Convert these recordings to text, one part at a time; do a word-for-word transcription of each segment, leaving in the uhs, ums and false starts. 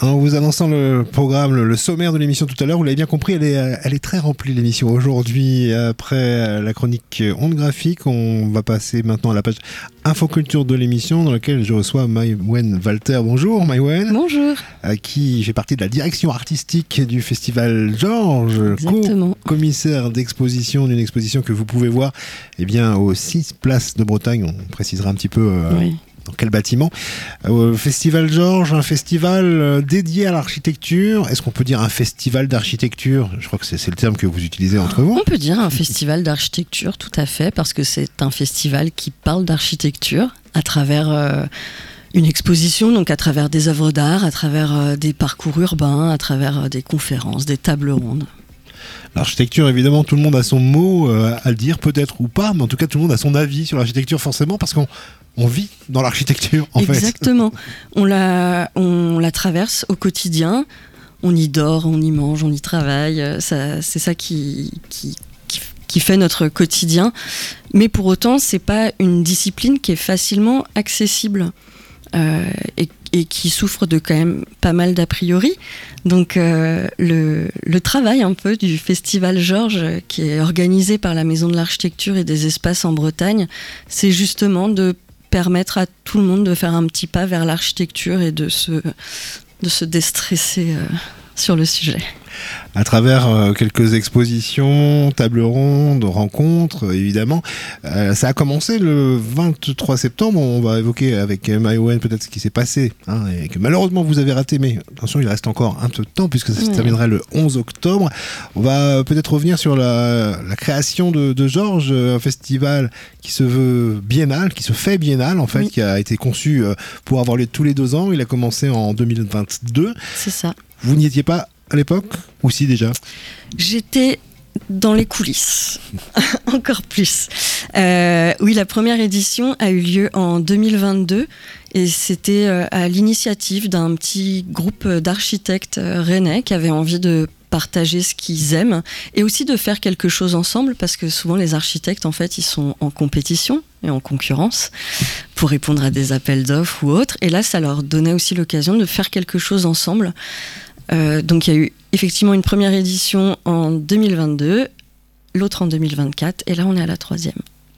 En vous annonçant le programme, le, le sommaire de l'émission tout à l'heure, vous l'avez bien compris, elle est, elle est très remplie l'émission. Aujourd'hui, après la chronique Ondes Graphiques, on va passer maintenant à la page Infoculture de l'émission dans laquelle je reçois Maïwenn Walter. Bonjour Maïwenn. Bonjour. À qui fait partie de la direction artistique du Festival Georges, co-commissaire d'exposition d'une exposition que vous pouvez voir eh bien, aux six places de Bretagne. On précisera un petit peu... Euh, oui. Dans quel bâtiment ? euh, Festival Georges, un festival euh, dédié à l'architecture. Est-ce qu'on peut dire un festival d'architecture ? Je crois que c'est, c'est le terme que vous utilisez entre vous. On peut dire un festival d'architecture, tout à fait, parce que c'est un festival qui parle d'architecture à travers euh, une exposition, donc à travers des œuvres d'art, à travers euh, des parcours urbains, à travers euh, des conférences, des tables rondes. L'architecture, évidemment, tout le monde a son mot euh, à le dire, peut-être ou pas, mais en tout cas, tout le monde a son avis sur l'architecture, forcément, parce qu'on on vit dans l'architecture, en Exactement. fait. Exactement. On la, on la traverse au quotidien. On y dort, on y mange, on y travaille. Ça, c'est ça qui, qui, qui, qui fait notre quotidien. Mais pour autant, c'est pas une discipline qui est facilement accessible euh, et, et qui souffre de quand même pas mal d'a priori. Donc euh, le, le travail un peu du Festival Georges, qui est organisé par la Maison de l'Architecture et des Espaces en Bretagne, c'est justement de permettre à tout le monde de faire un petit pas vers l'architecture et de se, de se déstresser euh, sur le sujet. À travers euh, quelques expositions, tables rondes, rencontres, évidemment. Euh, ça a commencé le vingt-trois septembre. On va évoquer avec Maïwenn peut-être ce qui s'est passé, hein, et que malheureusement vous avez raté, mais attention, il reste encore un peu de temps puisque ça se terminerait le onze octobre. On va peut-être revenir sur la, la création de, de Georges, un festival qui se veut biennal, qui se fait biennal en fait, oui. Qui a été conçu pour avoir lieu tous les deux ans. Il a commencé en deux mille vingt-deux. C'est ça. Vous n'y étiez pas à l'époque, ou si déjà ? J'étais dans les coulisses, encore plus. Euh, oui, la première édition a eu lieu en deux mille vingt-deux et c'était euh, à l'initiative d'un petit groupe d'architectes euh, rennais qui avaient envie de partager ce qu'ils aiment et aussi de faire quelque chose ensemble, parce que souvent les architectes en fait ils sont en compétition et en concurrence pour répondre à des appels d'offres ou autres, et là ça leur donnait aussi l'occasion de faire quelque chose ensemble. Euh, donc il y a eu effectivement une première édition en deux mille vingt-deux, l'autre en deux mille vingt-quatre, et là on est à la troisième.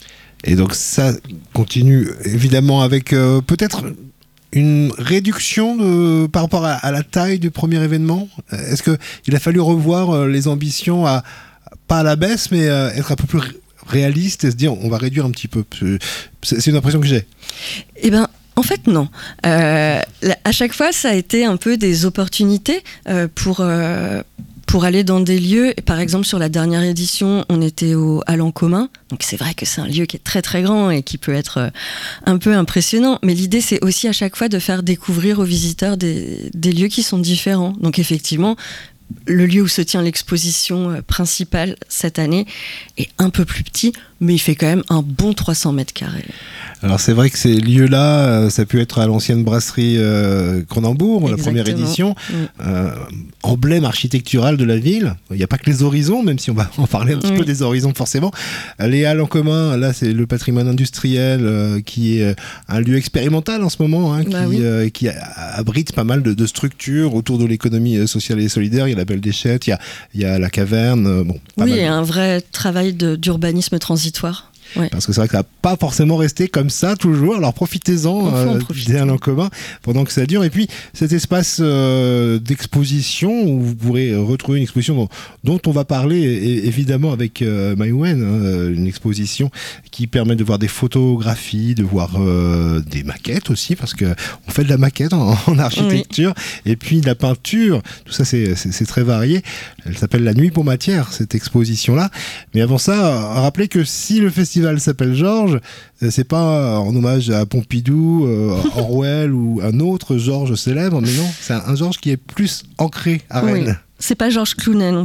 Et donc ça continue évidemment avec euh, peut-être une réduction de, par rapport à, à la taille du premier événement. Est-ce qu'il a fallu revoir euh, les ambitions, à, pas à la baisse, mais euh, être un peu plus réaliste et se dire on va réduire un petit peu ? C'est, c'est une impression que j'ai. Eh ben, En fait, non. Euh, à chaque fois, ça a été un peu des opportunités euh, pour, euh, pour aller dans des lieux. Par exemple, sur la dernière édition, on était au Halles en commun. Donc c'est vrai que c'est un lieu qui est très très grand et qui peut être un peu impressionnant. Mais l'idée, c'est aussi à chaque fois de faire découvrir aux visiteurs des, des lieux qui sont différents. Donc effectivement, le lieu où se tient l'exposition principale cette année est un peu plus petit, mais il fait quand même un bon trois cents mètres carrés. Alors c'est vrai que ces lieux-là, ça a pu être à l'ancienne brasserie euh, Cronenbourg, la première édition, oui. euh, emblème architectural de la ville. Il n'y a pas que les horizons, même si on va en parler un petit oui. peu des horizons forcément. Les Halles en commun, là c'est le patrimoine industriel euh, qui est un lieu expérimental en ce moment, hein, bah qui, oui. euh, qui abrite pas mal de, de structures autour de l'économie sociale et solidaire. Il y a la Belle Déchette, il y a, il y a la caverne. Euh, bon, oui, il y a un vrai travail de, d'urbanisme transitoire. Ouais. Parce que c'est vrai que ça va pas forcément rester comme ça toujours, alors profitez-en euh, des Halles en commun pendant que ça dure. Et puis cet espace euh, d'exposition où vous pourrez retrouver une exposition dont, dont on va parler et, évidemment avec euh, Maïwenn, hein, une exposition qui permet de voir des photographies, de voir euh, des maquettes aussi, parce que on fait de la maquette en, en architecture, oui. Et puis de la peinture, tout ça c'est, c'est, c'est très varié. Elle s'appelle La Nuit pour Matière, cette exposition-là. Mais avant ça, rappelez que si le festival s'appelle Georges, c'est pas en hommage à Pompidou, euh, Orwell ou un autre Georges célèbre, mais non, c'est un, un Georges qui est plus ancré à Rennes. Oui. C'est pas Georges Clooney non